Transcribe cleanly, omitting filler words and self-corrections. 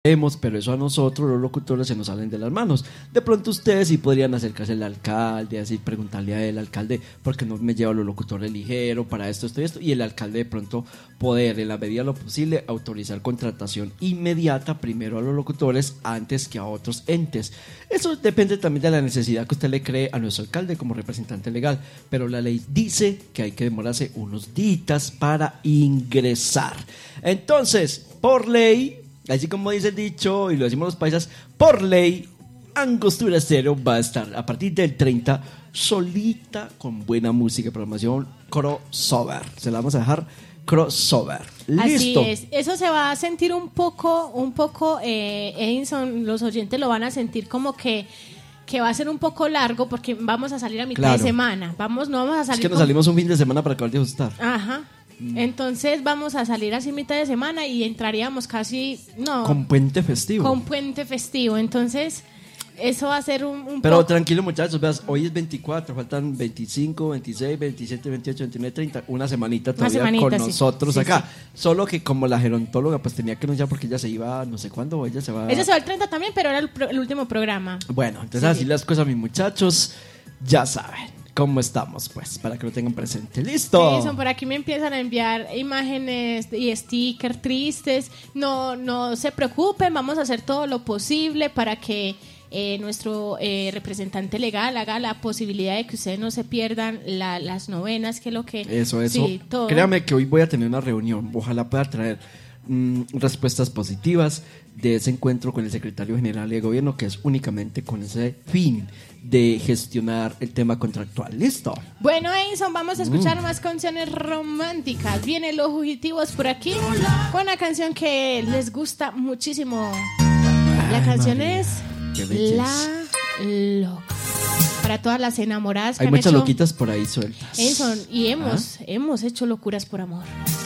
pero eso a nosotros los locutores se nos salen de las manos. De pronto ustedes sí podrían acercarse al alcalde, así preguntarle a él, alcalde, ¿por qué no me lleva a los locutores ligero para esto, esto y esto? Y el alcalde de pronto poder, en la medida de lo posible, autorizar contratación inmediata primero a los locutores antes que a otros entes. Eso depende también de la necesidad que usted le cree a nuestro alcalde como representante legal, pero la ley dice que hay que demorarse unos días para ingresar. Entonces, por ley, así como dice el dicho, y lo decimos los paisas, por ley, Angostura Estéreo va a estar a partir del 30 solita con buena música y programación crossover. Se la vamos a dejar crossover. Listo. Así es. Eso se va a sentir un poco, Edinson, los oyentes lo van a sentir como que va a ser un poco largo porque vamos a salir a mitad de semana. No vamos a salir. Es que nos salimos un fin de semana para acabar de ajustar. Ajá. Entonces vamos a salir así mitad de semana y entraríamos casi con puente festivo. Con puente festivo. Entonces eso va a ser un pero poco... tranquilo muchachos, veas, hoy es 24, faltan 25, 26, 27, 28, 29, 30, una semanita todavía con nosotros acá. Sí. Solo que como la gerontóloga pues tenía que anunciar porque ella se iba, no sé cuándo, ella se va... Ella se va el 30 también, pero era el último programa. Bueno, entonces así las cosas, mis muchachos, ya saben cómo estamos, pues, para que lo tengan presente. ¡Listo! Sí, por aquí me empiezan a enviar imágenes y stickers tristes. No se preocupen, vamos a hacer todo lo posible para que nuestro representante legal haga la posibilidad de que ustedes no se pierdan las novenas, que es lo que... Eso. Sí, todo. Créame que hoy voy a tener una reunión. Ojalá pueda traer respuestas positivas de ese encuentro con el secretario general de gobierno, que es únicamente con ese fin de gestionar el tema contractual. ¿Listo? Bueno, Edison, vamos a escuchar más canciones románticas. Vienen los fugitivos por aquí con una canción que les gusta muchísimo. La canción es La Loca. Para todas las enamoradas que hay han muchas hecho... loquitas por ahí sueltas. Edison, y hemos hecho locuras por amor.